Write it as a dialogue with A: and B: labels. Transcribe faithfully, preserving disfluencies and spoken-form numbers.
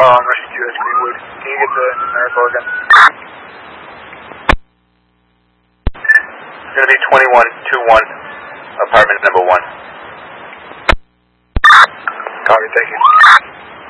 A: call on Rush two S Greenwood. Can you get the numerical again? It's going to be twenty-one two one, apartment number one.